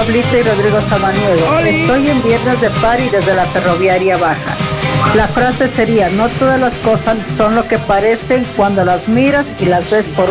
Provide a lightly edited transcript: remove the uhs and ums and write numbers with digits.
Pablito y Rodrigo Samaniego. Estoy en Viernes de Party desde la Ferroviaria Baja. La frase sería: no todas las cosas son lo que parecen cuando las miras y las ves por